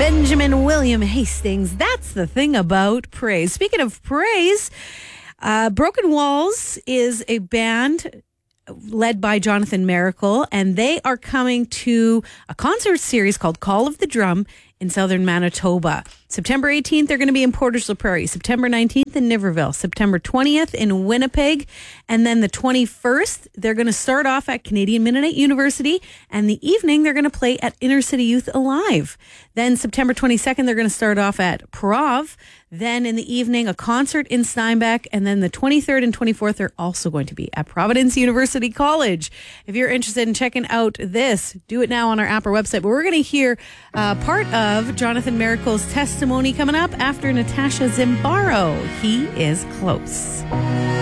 Benjamin William Hastings. That's the thing about praise. Speaking of praise, Broken Walls is a band led by Jonathan Miracle, and they are coming to a concert series called Call of the Drum in southern Manitoba. September 18th, they're going to be in Portage la Prairie. September 19th in Niverville. September 20th in Winnipeg. And then the 21st, they're going to start off at Canadian Mennonite University. And the evening, they're going to play at Inner City Youth Alive. Then September 22nd, they're going to start off at Prov. Then in the evening, a concert in Steinbach. And then the 23rd and 24th are also going to be at Providence University College. If you're interested in checking out this, do it now on our app or website. But we're going to hear part of Jonathan Miracle's testimony coming up after Natasha Zimbaro. He is close.